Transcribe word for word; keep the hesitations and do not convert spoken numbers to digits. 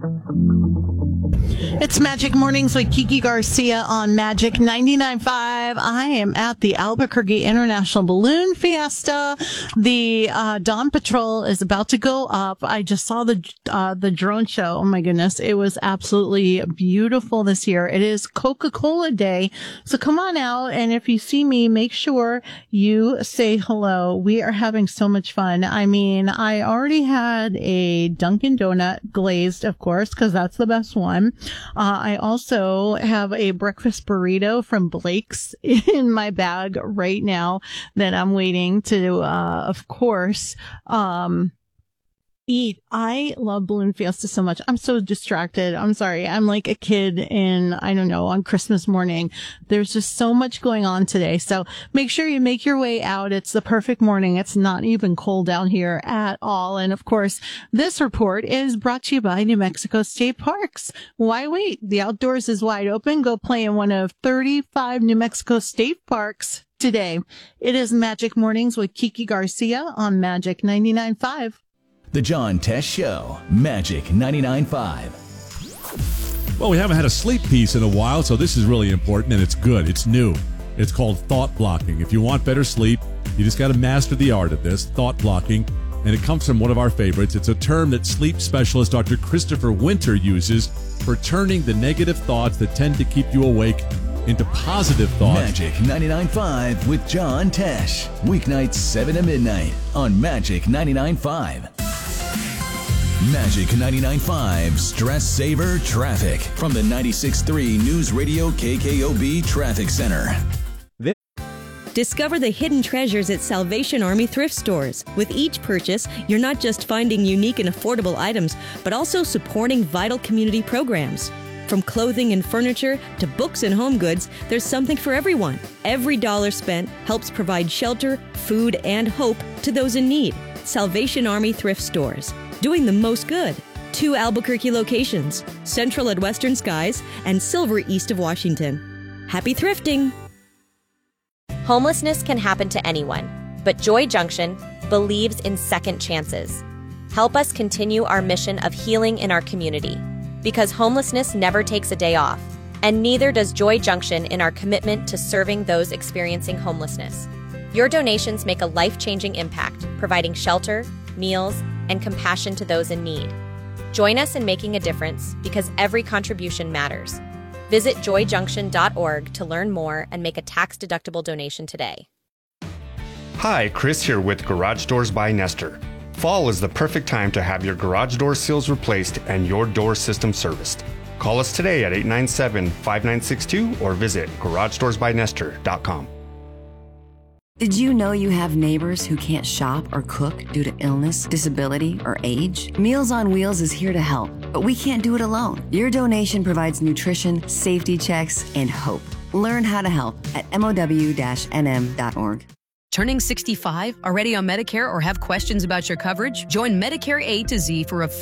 It's Magic Mornings with Kiki Garcia on Magic ninety-nine point five. I am at the Albuquerque International Balloon Fiesta. The uh, Dawn Patrol is about to go up. I just saw the uh, the drone show. Oh my goodness. It was absolutely beautiful this year. It is Coca-Cola Day. So come on out. And if you see me, make sure you say hello. We are having so much fun. I mean, I already had a Dunkin' Donut glazed, of course, because that's the best one. Uh, I also have a breakfast burrito from Blake's in my bag right now that I'm waiting to, uh, of course, um, eat. I love Balloon Fiesta so much. I'm so distracted. I'm sorry. I'm like a kid in, I don't know, on Christmas morning. There's just so much going on today. So make sure you make your way out. It's the perfect morning. It's not even cold down here at all. And of course, this report is brought to you by New Mexico State Parks. Why wait? The outdoors is wide open. Go play in one of thirty-five New Mexico State Parks today. It is Magic Mornings with Kiki Garcia on Magic ninety-nine point five. The John Tesh Show, Magic ninety-nine point five. Well, we haven't had a sleep piece in a while, so this is really important, and it's good. It's new. It's called thought blocking. If you want better sleep, you just got to master the art of this, thought blocking, and it comes from one of our favorites. It's a term that sleep specialist Doctor Christopher Winter uses for turning the negative thoughts that tend to keep you awake into positive thoughts. Magic ninety-nine point five with John Tesh. Weeknights seven to midnight on Magic ninety-nine point five. Magic ninety-nine point five Stress Saver Traffic from the ninety-six point three News Radio K K O B Traffic Center. Discover the hidden treasures at Salvation Army thrift stores. With each purchase, you're not just finding unique and affordable items, but also supporting vital community programs. From clothing and furniture to books and home goods, there's something for everyone. Every dollar spent helps provide shelter, food, and hope to those in need. Salvation Army thrift stores, doing the most good. Two Albuquerque locations, Central at Western Skies and Silver east of Washington. Happy thrifting! Homelessness can happen to anyone, but Joy Junction believes in second chances. Help us continue our mission of healing in our community, because homelessness never takes a day off, and neither does Joy Junction in our commitment to serving those experiencing homelessness. Your donations make a life-changing impact, providing shelter, meals, and compassion to those in need. Join us in making a difference, because every contribution matters. Visit joy junction dot org to learn more and make a tax-deductible donation today. Hi, Chris here with Garage Doors by Nestor. Fall is the perfect time to have your garage door seals replaced and your door system serviced. Call us today at eight nine seven, five nine six two or visit garage doors by nestor dot com. Did you know you have neighbors who can't shop or cook due to illness, disability, or age? Meals on Wheels is here to help, but we can't do it alone. Your donation provides nutrition, safety checks, and hope. Learn how to help at M O W N M dot org. Turning sixty-five, already on Medicare, or have questions about your coverage? Join Medicare A to Z for a